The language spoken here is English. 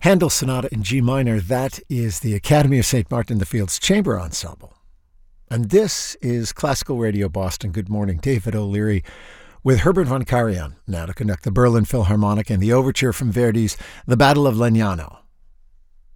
Handel Sonata in G minor, that is the Academy of St. Martin in the Fields Chamber Ensemble. And this is Classical Radio Boston. Good morning, David O'Leary with Herbert von Karajan, now to conduct the Berlin Philharmonic and the overture from Verdi's The Battle of Legnano.